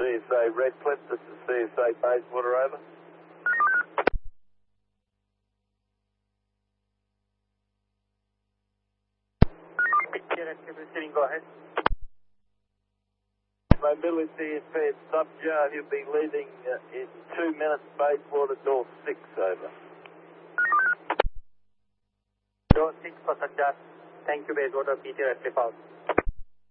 CSA Redcliffe. This is CSA Bayswater, over. Receiving, go ahead. Mobility impaired subjar. He'll be leaving in 2 minutes. Bayswater, door 6, over. Door 6 for Sajjad. Thank you, Bayswater. PTO at out.